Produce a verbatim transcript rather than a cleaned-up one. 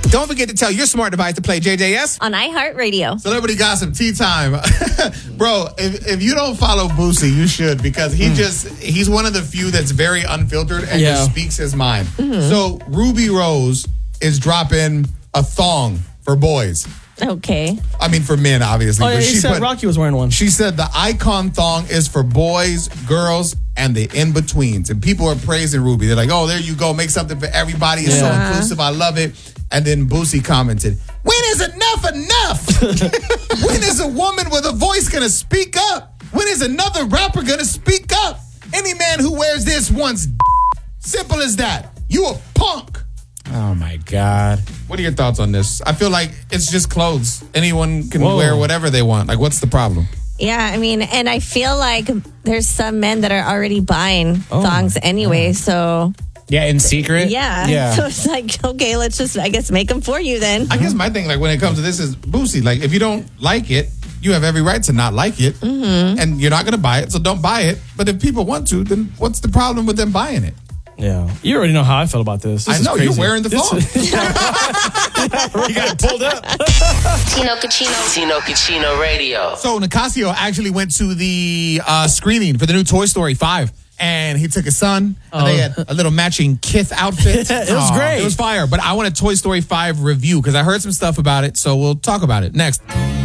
Don't forget to tell your smart device to play J J S on iHeartRadio. Celebrity Gossip Tea Time. Bro, if, if you don't follow Boosie, you should, because he mm. just, he's one of the few that's very unfiltered and yeah. just speaks his mind. Mm-hmm. So Ruby Rose is dropping a thong for boys. Okay. I mean, for men, obviously. Oh, yeah, but he she said put, Rocky was wearing one. She said the icon thong is for boys, girls, and the in-betweens. And people are praising Ruby. They're like, oh, there you go. Make something for everybody. It's yeah. so inclusive. I love it. And then Boosie commented, when is enough enough? When is a woman with a voice going to speak up? When is another rapper going to speak up? Any man who wears this wants d- Simple as that. You a punk. Oh, my God. What are your thoughts on this? I feel like it's just clothes. Anyone can Whoa. wear whatever they want. Like, what's the problem? Yeah, I mean, and I feel like there's some men that are already buying Oh, thongs anyway, so... Yeah, in secret? Yeah. Yeah. So it's like, okay, let's just, I guess, make them for you then. I guess my thing, like, when it comes to this is, Boosie, like, if you don't like it, you have every right to not like it. Mm-hmm. And you're not going to buy it, so don't buy it. But if people want to, then what's the problem with them buying it? Yeah. You already know how I feel about this. this I know, you're wearing the thong. You got it pulled up. Tino Cucino. Tino Cucino Radio. So Nicasio actually went to the uh, screening for the new Toy Story five. And he took his son. Oh. And they had a little matching Kith outfit. It was Aww, great. It was fire. But I want a Toy Story five review because I heard some stuff about it. So we'll talk about it next.